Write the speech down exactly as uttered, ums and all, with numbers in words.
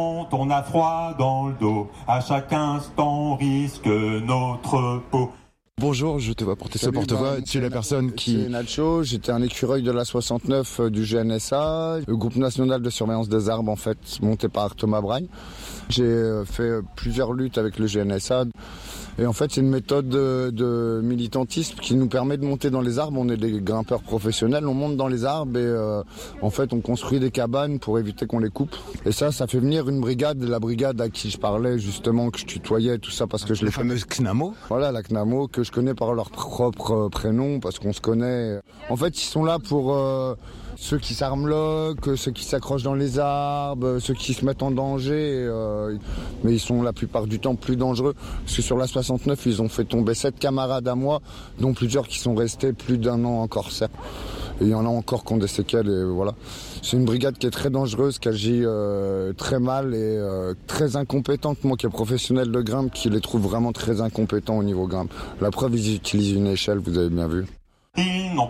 On a froid dans le dos, à chaque instant on risque notre peau. Bonjour, je te vois porter ce porte-voix. bah, tu es la personne qui... C'est Nacho, j'étais un écureuil de la soixante-neuf euh, du G N S A, le groupe national de surveillance des arbres en fait, monté par Thomas Braille. J'ai euh, fait euh, plusieurs luttes avec le G N S A. Et en fait, c'est une méthode de, de militantisme qui nous permet de monter dans les arbres. On est des grimpeurs professionnels, on monte dans les arbres et euh, en fait, on construit des cabanes pour éviter qu'on les coupe. Et ça, ça fait venir une brigade, la brigade à qui je parlais justement, que je tutoyais, tout ça, parce que je Les les fameuses C N A M O. Voilà, la C N A M O, que je connais par leur propre prénom, parce qu'on se connaît. En fait, ils sont là pour euh, ceux qui s'armloquent, ceux qui s'accrochent dans les arbres, ceux qui se mettent en danger. Euh, mais ils sont la plupart du temps plus dangereux, parce que sur la soixante-neuf, ils ont fait tomber sept camarades à moi, dont plusieurs qui sont restés plus d'un an en corsaire. Et il y en a encore qui ont des séquelles, et voilà. C'est une brigade qui est très dangereuse, qui agit euh, très mal et euh, très incompétente. Moi qui est professionnel de grimpe, qui les trouve vraiment très incompétents au niveau grimpe. La preuve, ils utilisent une échelle, vous avez bien vu. Ils n'ont